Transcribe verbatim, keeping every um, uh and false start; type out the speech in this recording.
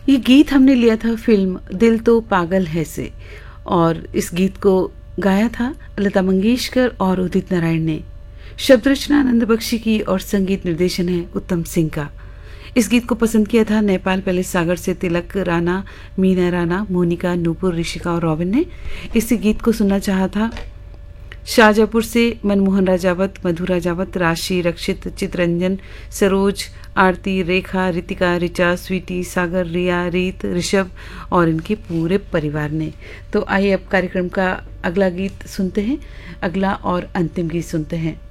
ये गीत हमने लिया था फिल्म दिल तो पागल है से, और इस गीत को गाया था लता मंगेशकर और उदित नारायण ने। शब्द रचना आनंद बख्शी की और संगीत निर्देशन है उत्तम सिंह का। इस गीत को पसंद किया था नेपाल पैलेस सागर से तिलक राणा, मीना राणा, मोनिका, नूपुर, ऋषिका और रॉबिन ने। इस गीत को सुनना चाहा था शाहजहाँपुर से मनमोहन राजावत, मधु राजावत, राशि, रक्षित, चित्रंजन, सरोज, आरती, रेखा, रितिका, रिचा, स्वीटी, सागर, रिया, रीत, ऋषभ और इनके पूरे परिवार ने। तो आइए अब कार्यक्रम का अगला गीत सुनते हैं, अगला और अंतिम गीत सुनते हैं।